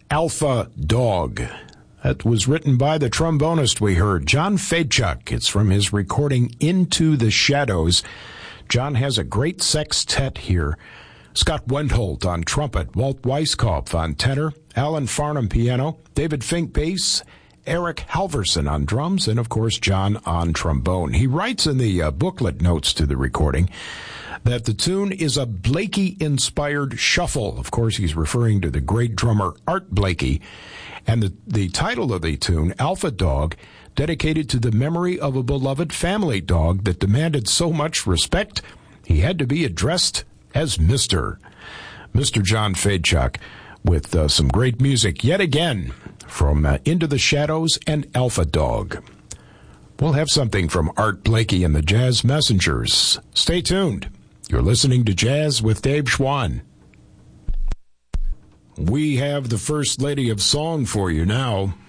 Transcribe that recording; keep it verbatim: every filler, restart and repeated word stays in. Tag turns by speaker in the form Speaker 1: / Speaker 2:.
Speaker 1: Alpha Dog. That was written by the trombonist we heard, John Fedchuk. It's from his recording Into the Shadows. John has a great sextet here. Scott Wendholt on trumpet, Walt Weiskopf on tenor, Alan Farnham piano, David Fink bass, Eric Halverson on drums, and of course John on trombone. He writes in the uh, booklet notes to the recording that the tune is a Blakey-inspired shuffle. Of course, he's referring to the great drummer Art Blakey. And the, the title of the tune, Alpha Dog, dedicated to the memory of a beloved family dog that demanded so much respect, he had to be addressed as Mister Mister John Fedchuk, with uh, some great music yet again from uh, Into the Shadows and Alpha Dog. We'll have something from Art Blakey and the Jazz Messengers. Stay tuned. You're listening to Jazz with Dave Schwann. We have the First Lady of Song for you now.